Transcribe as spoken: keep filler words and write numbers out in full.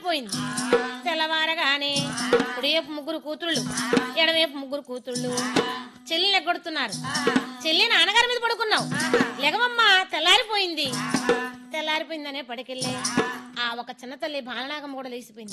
తెల్లారిపోయింది. తెల్లవారగానే కుడివైపు ముగ్గురు కూతుళ్ళు, ఎడవైపు ముగ్గురు కూతుళ్ళు చెల్లిని ఎగ్గొడుతున్నారు. చెల్లి నాన్నగారి మీద పడుకున్నావు, లెగవమ్మా తెల్లారిపోయింది. తెల్లారిపోయిందనే పడికెళ్ళే ఆ ఒక చిన్న తల్లి బాలనాగమ్మ కూడా లేచిపోయింది.